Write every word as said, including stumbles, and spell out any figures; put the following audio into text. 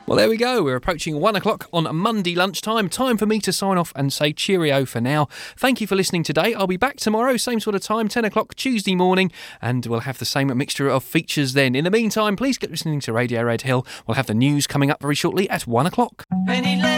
Well, there we go. We're approaching one o'clock on Monday lunchtime. Time for me to sign off and say cheerio for now. Thank you for listening today. I'll be back tomorrow, same sort of time, ten o'clock Tuesday morning, and we'll have the same mixture of features then. In the meantime, please get listening to Radio Red Hill. We'll have the news coming up very shortly at one o'clock.